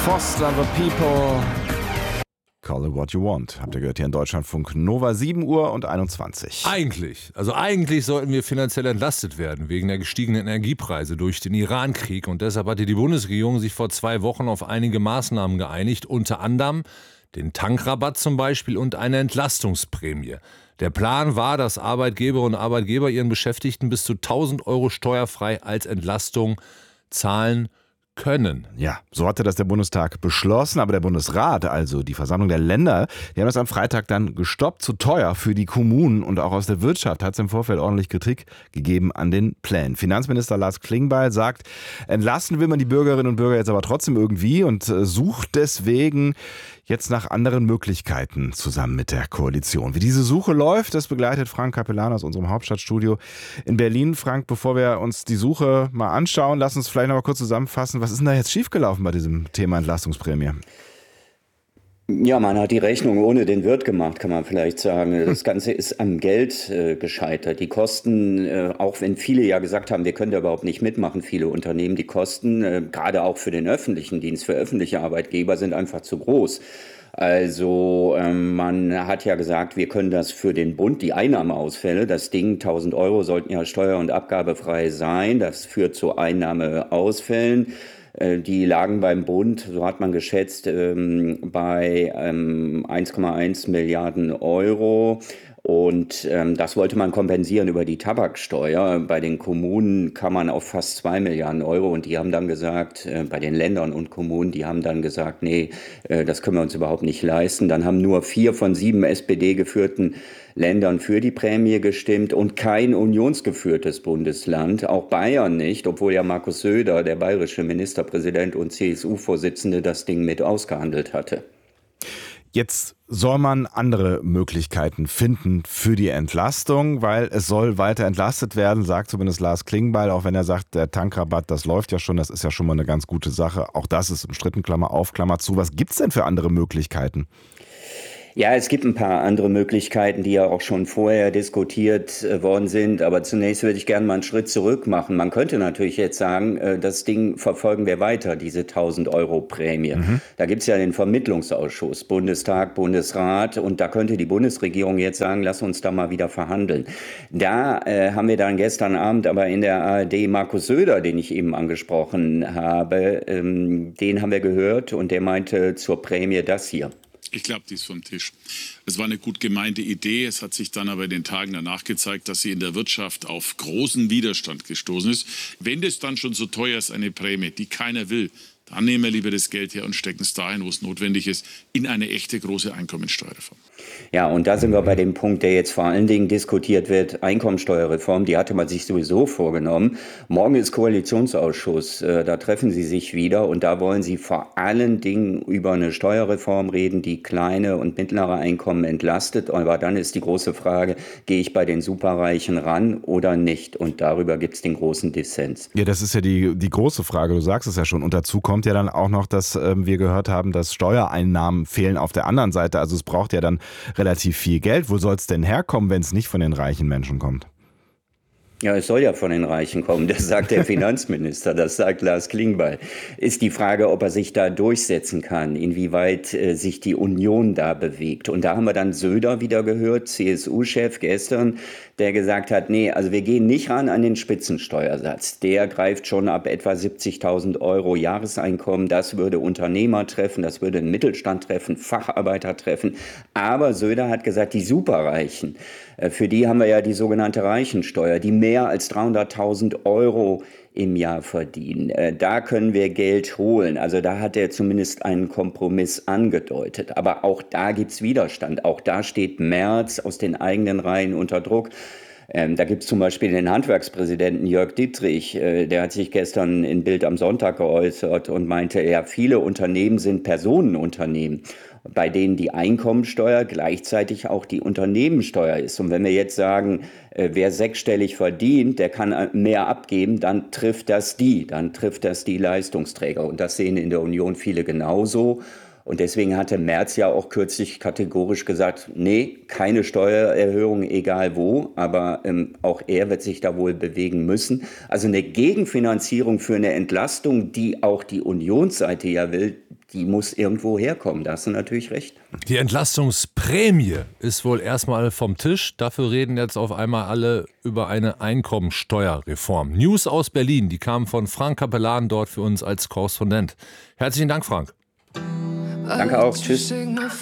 Foster the People. Call it what you want. Habt ihr gehört hier in Deutschlandfunk Nova, 7:21 Uhr. Eigentlich sollten wir finanziell entlastet werden wegen der gestiegenen Energiepreise durch den Iran-Krieg. Und deshalb hatte die Bundesregierung sich vor 2 Wochen auf einige Maßnahmen geeinigt, unter anderem den Tankrabatt zum Beispiel und eine Entlastungsprämie. Der Plan war, dass Arbeitgeber und Arbeitgeber ihren Beschäftigten bis zu 1.000 Euro steuerfrei als Entlastung zahlen können. Ja, so hatte das der Bundestag beschlossen, aber der Bundesrat, also die Versammlung der Länder, die haben das am Freitag dann gestoppt. Zu teuer für die Kommunen und auch aus der Wirtschaft hat es im Vorfeld ordentlich Kritik gegeben an den Plänen. Finanzminister Lars Klingbeil sagt, entlasten will man die Bürgerinnen und Bürger jetzt aber trotzdem irgendwie und sucht deswegen jetzt nach anderen Möglichkeiten zusammen mit der Koalition. Wie diese Suche läuft, das begleitet Frank Capellan aus unserem Hauptstadtstudio in Berlin. Frank, bevor wir uns die Suche mal anschauen, lass uns vielleicht noch mal kurz zusammenfassen. Was ist denn da jetzt schiefgelaufen bei diesem Thema Entlastungsprämie? Ja, man hat die Rechnung ohne den Wirt gemacht, kann man vielleicht sagen. Das Ganze ist am Geld gescheitert. Die Kosten, auch wenn viele ja gesagt haben, wir können da überhaupt nicht mitmachen, viele Unternehmen, die Kosten, gerade auch für den öffentlichen Dienst, für öffentliche Arbeitgeber, sind einfach zu groß. Also man hat ja gesagt, wir können das für den Bund, die Einnahmeausfälle, das Ding, 1.000 Euro sollten ja steuer- und abgabefrei sein. Das führt zu Einnahmeausfällen. Die lagen beim Bund, so hat man geschätzt, bei 1,1 Milliarden Euro. Und das wollte man kompensieren über die Tabaksteuer. Bei den Kommunen kam man auf fast 2 Milliarden Euro. Und die haben dann gesagt, bei den Ländern und Kommunen, die haben dann gesagt, nee, das können wir uns überhaupt nicht leisten. Dann haben nur 4 von 7 SPD-geführten Ländern für die Prämie gestimmt und kein unionsgeführtes Bundesland, auch Bayern nicht, obwohl ja Markus Söder, der bayerische Ministerpräsident und CSU-Vorsitzende, das Ding mit ausgehandelt hatte. Jetzt soll man andere Möglichkeiten finden für die Entlastung, weil es soll weiter entlastet werden, sagt zumindest Lars Klingbeil, auch wenn er sagt, der Tankrabatt, das läuft ja schon, das ist ja schon mal eine ganz gute Sache. Auch das ist umstritten, Klammer auf, Klammer zu. Was gibt's denn für andere Möglichkeiten? Ja, es gibt ein paar andere Möglichkeiten, die ja auch schon vorher diskutiert worden sind. Aber zunächst würde ich gerne mal einen Schritt zurück machen. Man könnte natürlich jetzt sagen, das Ding verfolgen wir weiter, diese 1.000 Euro Prämie. Da gibt's ja den Vermittlungsausschuss, Bundestag, Bundesrat. Und da könnte die Bundesregierung jetzt sagen, lass uns da mal wieder verhandeln. Da haben wir dann gestern Abend aber in der ARD Markus Söder, den ich eben angesprochen habe, den haben wir gehört und der meinte zur Prämie das hier. Ich glaube, die ist vom Tisch. Es war eine gut gemeinte Idee. Es hat sich dann aber in den Tagen danach gezeigt, dass sie in der Wirtschaft auf großen Widerstand gestoßen ist. Wenn das dann schon so teuer ist, eine Prämie, die keiner will, dann nehmen wir lieber das Geld her und stecken es dahin, wo es notwendig ist, in eine echte große Einkommensteuerreform. Ja, und da sind wir bei dem Punkt, der jetzt vor allen Dingen diskutiert wird, Einkommensteuerreform, die hatte man sich sowieso vorgenommen. Morgen ist Koalitionsausschuss, da treffen sie sich wieder und da wollen sie vor allen Dingen über eine Steuerreform reden, die kleine und mittlere Einkommen entlastet. Aber dann ist die große Frage, gehe ich bei den Superreichen ran oder nicht? Und darüber gibt es den großen Dissens. Ja, das ist ja die große Frage, du sagst es ja schon. Und dazu kommt ja dann auch noch, dass wir gehört haben, dass Steuereinnahmen fehlen auf der anderen Seite. Also es braucht ja dann relativ viel Geld. Wo soll es denn herkommen, wenn es nicht von den reichen Menschen kommt? Ja, es soll ja von den Reichen kommen, das sagt der Finanzminister, das sagt Lars Klingbeil. Ist die Frage, ob er sich da durchsetzen kann, inwieweit sich die Union da bewegt. Und da haben wir dann Söder wieder gehört, CSU-Chef gestern, der gesagt hat, nee, also wir gehen nicht ran an den Spitzensteuersatz. Der greift schon ab etwa 70.000 Euro Jahreseinkommen. Das würde Unternehmer treffen, das würde den Mittelstand treffen, Facharbeiter treffen. Aber Söder hat gesagt, die Superreichen, für die haben wir ja die sogenannte Reichensteuer, die mehr als 300.000 Euro im Jahr verdienen. Da können wir Geld holen. Also da hat er zumindest einen Kompromiss angedeutet. Aber auch da gibt's Widerstand. Auch da steht Merz aus den eigenen Reihen unter Druck. Da gibt es zum Beispiel den Handwerkspräsidenten Jörg Dittrich, der hat sich gestern in Bild am Sonntag geäußert und meinte, ja, viele Unternehmen sind Personenunternehmen, bei denen die Einkommensteuer gleichzeitig auch die Unternehmenssteuer ist. Und wenn wir jetzt sagen, wer sechsstellig verdient, der kann mehr abgeben, dann trifft das die Leistungsträger. Und das sehen in der Union viele genauso. Und deswegen hatte Merz ja auch kürzlich kategorisch gesagt, nee, keine Steuererhöhung, egal wo. Aber auch er wird sich da wohl bewegen müssen. Also eine Gegenfinanzierung für eine Entlastung, die auch die Unionsseite ja will, die muss irgendwo herkommen. Da hast du natürlich recht. Die Entlastungsprämie ist wohl erstmal vom Tisch. Dafür reden jetzt auf einmal alle über eine Einkommensteuerreform. News aus Berlin, die kamen von Frank Capellan dort für uns als Korrespondent. Herzlichen Dank, Frank. Danke auch. Tschüss.